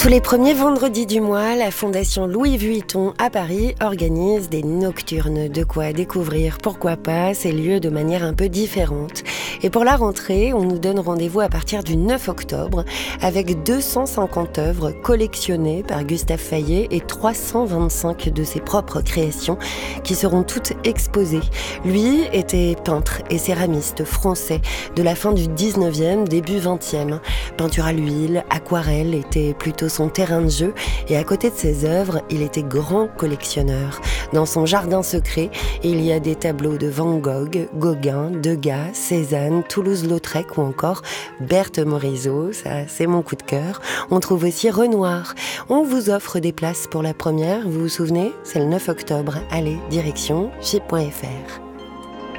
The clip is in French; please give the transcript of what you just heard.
Tous les premiers vendredis du mois, la Fondation Louis Vuitton à Paris organise des nocturnes. De quoi découvrir, pourquoi pas, ces lieux de manière un peu différente. Et pour la rentrée, on nous donne rendez-vous à partir du 9 octobre avec 250 œuvres collectionnées par Gustave Fayet et 325 de ses propres créations qui seront toutes exposées. Lui était peintre et céramiste français de la fin du 19e, début 20e. Peinture à l'huile, aquarelle était plutôt son terrain de jeu et à côté de ses œuvres, il était grand collectionneur. Dans son jardin secret, il y a des tableaux de Van Gogh, Gauguin, Degas, Cézanne, Toulouse-Lautrec ou encore Berthe Morisot, ça c'est mon coup de cœur. On trouve aussi Renoir. On vous offre des places pour la première, vous vous souvenez ? C'est le 9 octobre. Allez, direction chyp.fr.